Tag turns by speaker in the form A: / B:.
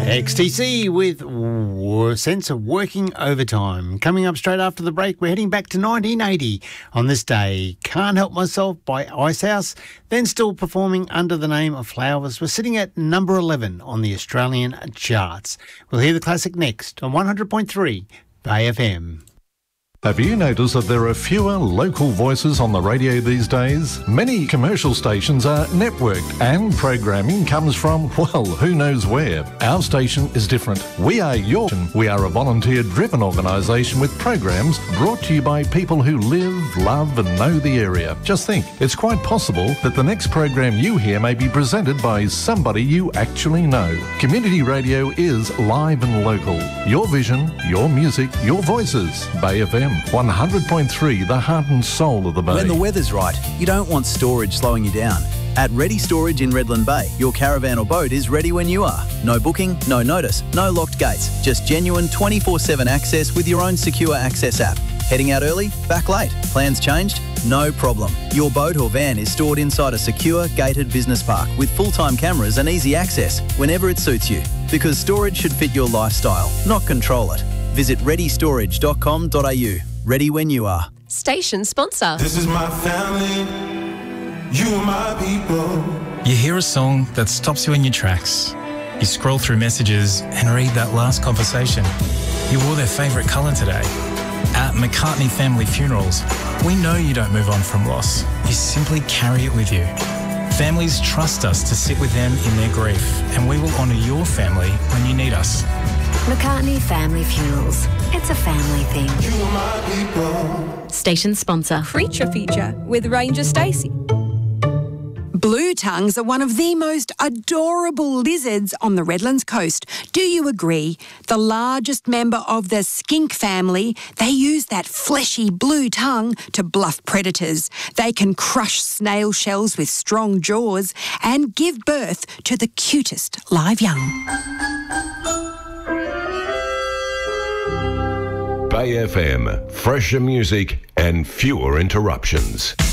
A: XTC with Sense of Working Overtime. Coming up straight after the break, we're heading back to 1980 on this day. Can't Help Myself by Icehouse, then still performing under the name of Flowers. We're sitting at number 11 on the Australian charts. We'll hear the classic next on 100.3 Bay FM.
B: Have you noticed that there are fewer local voices on the radio these days? Many commercial stations are networked and programming comes from, well, who knows where. Our station is different. We are a volunteer-driven organisation with programs brought to you by people who live, love and know the area. Just think, it's quite possible that the next program you hear may be presented by somebody you actually know. Community radio is live and local. Your vision, your music, your voices. Bay FM. 100.3, the heart and soul of the Bay.
C: When the weather's right, you don't want storage slowing you down. At Ready Storage in Redland Bay, your caravan or boat is ready when you are. No booking, no notice, no locked gates. Just genuine 24/7 access with your own secure access app. Heading out early? Back late? Plans changed? No problem. Your boat or van is stored inside a secure, gated business park with full-time cameras and easy access whenever it suits you. Because storage should fit your lifestyle, not control it. Visit readystorage.com.au. Ready when you are.
D: Station sponsor.
E: This is my family, you are my people.
F: You hear a song that stops you in your tracks. You scroll through messages and read that last conversation. You wore their favourite colour today. At McCartney Family Funerals, we know you don't move on from loss. You simply carry it with you. Families trust us to sit with them in their grief, and we will honour your family when you need us.
G: McCartney Family Funerals. It's a family thing.
E: You are my people.
G: Station sponsor.
D: Creature feature with Ranger Stacey.
H: Blue tongues are one of the most adorable lizards on the Redlands coast. Do you agree? The largest member of the skink family, they use that fleshy blue tongue to bluff predators. They can crush snail shells with strong jaws and give birth to the cutest live young.
I: Bay FM, fresher music and fewer interruptions.